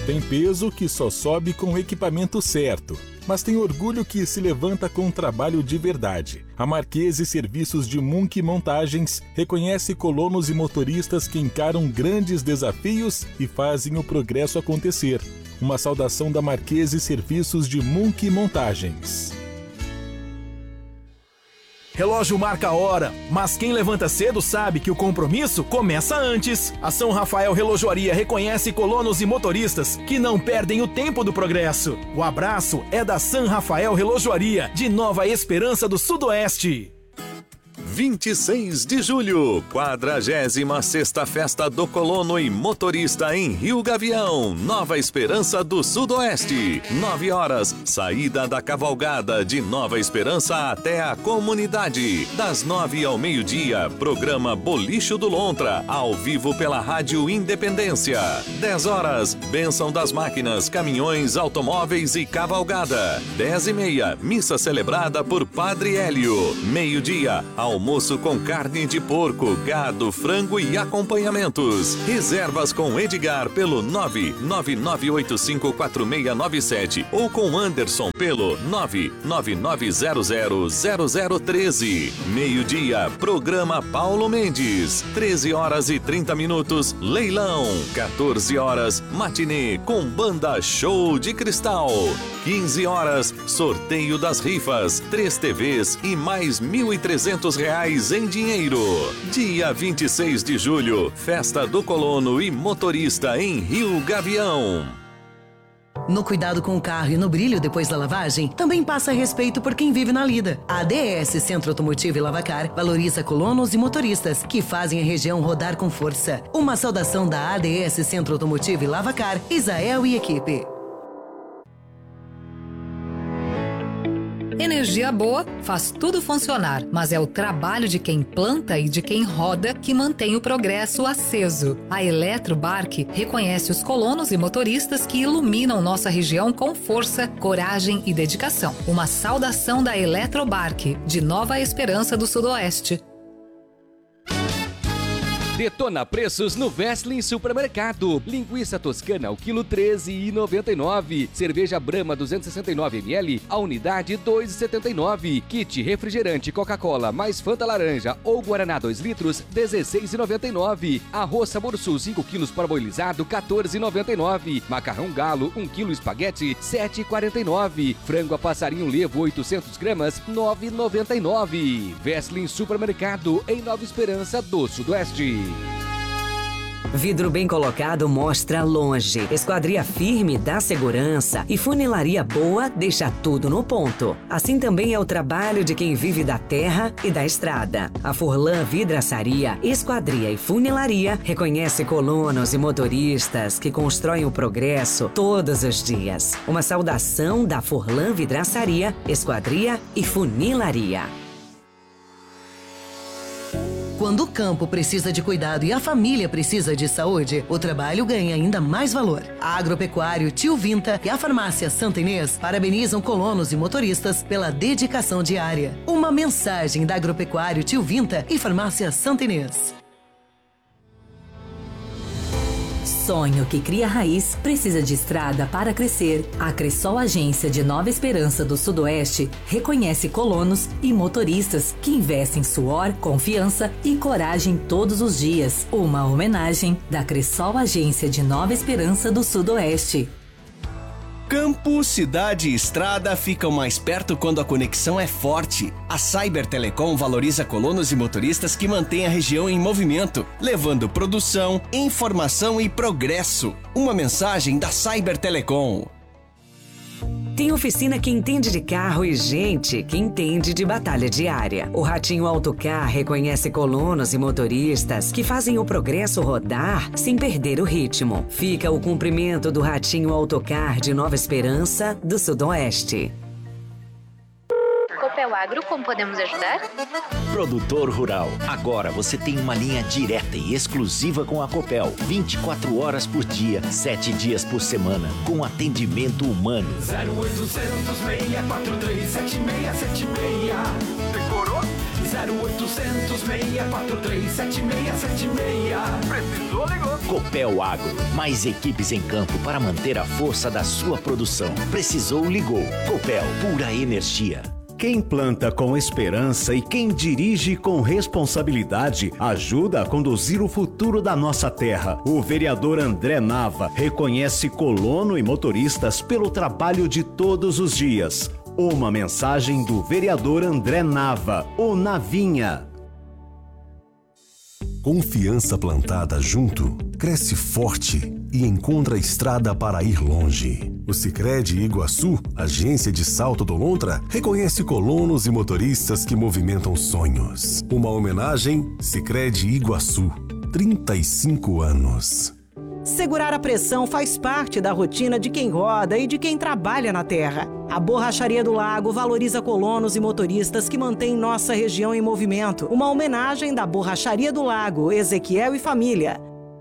Tem peso que só sobe com o equipamento certo, mas tem orgulho que se levanta com trabalho de verdade. A Marquese Serviços de Munk Montagens reconhece colonos e motoristas que encaram grandes desafios e fazem o progresso acontecer. Uma saudação da Marquese Serviços de Munk Montagens. Relógio marca a hora, mas quem levanta cedo sabe que o compromisso começa antes. A São Rafael Relojoaria reconhece colonos e motoristas que não perdem o tempo do progresso. O abraço é da São Rafael Relojoaria, de Nova Esperança do Sudoeste. 26 de julho, 46ª Festa do Colono e Motorista em Rio Gavião, Nova Esperança do Sudoeste. 9 horas, saída da cavalgada de Nova Esperança até a comunidade. Das 9 ao meio-dia, programa Bolicho do Lontra, ao vivo pela Rádio Independência. 10 horas, Bênção das Máquinas, Caminhões, Automóveis e Cavalgada. 10h30, missa celebrada por Padre Hélio. Meio-dia, almoço com carne de porco, gado, frango e acompanhamentos. Reservas com Edgar pelo 999854697 ou com Anderson pelo 999000013. Meio-dia, programa Paulo Mendes. 13 horas e 30 minutos, leilão. 14 horas, matinê com banda Show de Cristal. 15 horas, sorteio das rifas, 3 TVs e mais R$ 1.300 em dinheiro. Dia 26 de julho, Festa do Colono e Motorista em Rio Gavião. No cuidado com o carro e no brilho depois da lavagem, também passa respeito por quem vive na lida. A ADS Centro Automotivo e Lavacar valoriza colonos e motoristas que fazem a região rodar com força. Uma saudação da ADS Centro Automotivo e Lavacar, Isael e equipe. Energia boa faz tudo funcionar, mas é o trabalho de quem planta e de quem roda que mantém o progresso aceso. A Eletrobarc reconhece os colonos e motoristas que iluminam nossa região com força, coragem e dedicação. Uma saudação da Eletrobarc, de Nova Esperança do Sudoeste. Detona preços no Westlin Supermercado. Linguiça toscana ao quilo R$13,99. Cerveja Brahma 269ml, a unidade R$2,79. Kit refrigerante Coca-Cola mais Fanta laranja ou Guaraná 2 litros, R$16,99. Arroz Sabor Sul 5 quilos parboilizado, R$14,99. Macarrão Galo 1 quilo espaguete, R$7,49. Frango a passarinho levo 800 gramas, R$9,99. Westlin Supermercado, em Nova Esperança do Sudoeste. Vidro bem colocado mostra longe. Esquadria firme dá segurança e funilaria boa deixa tudo no ponto. Assim também é o trabalho de quem vive da terra e da estrada. A Furlan Vidraçaria, Esquadria e Funilaria reconhece colonos e motoristas que constroem o progresso todos os dias. Uma saudação da Furlan Vidraçaria, Esquadria e Funilaria. Quando o campo precisa de cuidado e a família precisa de saúde, o trabalho ganha ainda mais valor. A Agropecuário Tio Vinta e a Farmácia Santa Inês parabenizam colonos e motoristas pela dedicação diária. Uma mensagem da Agropecuário Tio Vinta e Farmácia Santa Inês. Sonho que cria raiz precisa de estrada para crescer. A Cressol Agência de Nova Esperança do Sudoeste reconhece colonos e motoristas que investem suor, confiança e coragem todos os dias. Uma homenagem da Cressol Agência de Nova Esperança do Sudoeste. Campo, cidade e estrada ficam mais perto quando a conexão é forte. A Cyber Telecom valoriza colonos e motoristas que mantêm a região em movimento, levando produção, informação e progresso. Uma mensagem da Cyber Telecom. Tem oficina que entende de carro e gente que entende de batalha diária. O Ratinho Autocar reconhece colonos e motoristas que fazem o progresso rodar sem perder o ritmo. Fica o cumprimento do Ratinho Autocar de Nova Esperança do Sudoeste. Copel Agro, como podemos ajudar? Produtor rural, agora você tem uma linha direta e exclusiva com a Copel. 24 horas por dia, 7 dias por semana, com atendimento humano. 0800 643 7676. Decorou? 0800 643 7676. Precisou, ligou. Copel Agro, mais equipes em campo para manter a força da sua produção. Precisou, ligou. Copel, pura energia. Quem planta com esperança e quem dirige com responsabilidade ajuda a conduzir o futuro da nossa terra. O vereador André Nava reconhece colono e motoristas pelo trabalho de todos os dias. Uma mensagem do vereador André Nava, o Navinha. Confiança plantada junto, cresce forte e encontra a estrada para ir longe. O Sicredi Iguaçu, agência de Salto do Lontra, reconhece colonos e motoristas que movimentam sonhos. Uma homenagem Sicredi Iguaçu, 35 anos. Segurar a pressão faz parte da rotina de quem roda e de quem trabalha na terra. A Borracharia do Lago valoriza colonos e motoristas que mantêm nossa região em movimento. Uma homenagem da Borracharia do Lago, Ezequiel e família.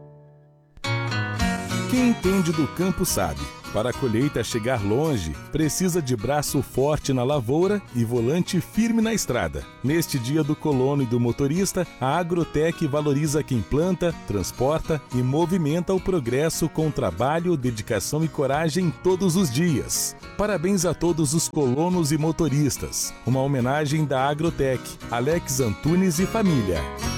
Quem entende do campo sabe. Para a colheita chegar longe, precisa de braço forte na lavoura e volante firme na estrada. Neste dia do colono e do motorista, a Agrotec valoriza quem planta, transporta e movimenta o progresso com trabalho, dedicação e coragem todos os dias. Parabéns a todos os colonos e motoristas. Uma homenagem da Agrotec, Alex Antunes e família.